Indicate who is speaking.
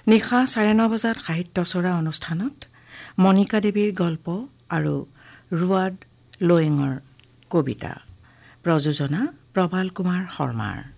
Speaker 1: নিশা 9:30 বজাত সাহিত্যচৰা অনুষ্ঠানত মণিকা দেৱীৰ গল্প আৰু ৰুৱাড লোয়েঙৰ কবিতা। প্ৰযোজনা প্ৰবাল কুমাৰ শৰ্মাৰ।